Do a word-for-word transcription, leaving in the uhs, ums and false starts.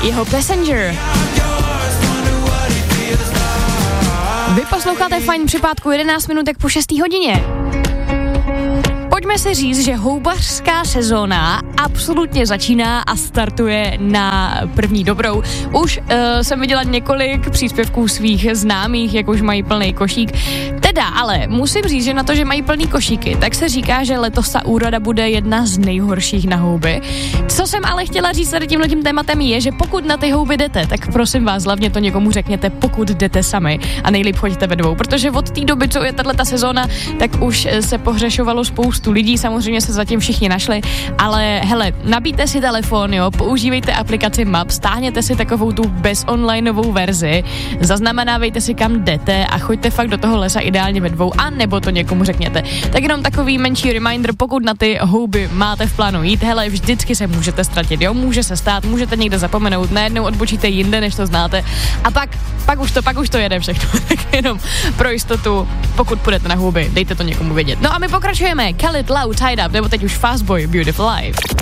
jeho Passenger. Vy posloucháte Fajn připátku jedenáct minutek po šesté hodině. Pojďme si říct, že houbařská sezóna absolutně začíná a startuje na první dobrou. Už uh, jsem viděla několik příspěvků svých známých, jak už mají plný košík. Teda, ale musím říct, že na to, že mají plný košíky, tak se říká, že letos ta úroda bude jedna z nejhorších na houby. Co jsem ale chtěla říct tady tímhletím tématem je, že pokud na ty houby jdete, tak prosím vás, hlavně to někomu řekněte, pokud jdete sami a nejlíp choďte ve dvou, protože od té doby, co je tato sezóna, tak už se pohřešovalo spoustu lidí, samozřejmě se zatím všichni našli, ale hele, nabijte si telefon, jo, používejte aplikaci Map, stáhněte si takovou tu bezonlineovou verzi, zaznamenávejte si, kam jdete a choďte fakt do toho lesa ideálně ve dvou, a nebo to někomu řekněte. Tak jenom takový menší reminder, pokud na ty houby máte v plánu jít, hele, vždycky se můžete ztratit, jo, může se stát, můžete někde zapomenout, najednou odbočíte jinde, než to znáte, a pak, pak už to, pak už to jede všechno, tak jenom pro jistotu, pokud půjdete na houby, dejte to někomu vědět. No a my pokračujeme, Khalid, Loud, Tied Up, nebo teď už Fastboy, Beautiful Life.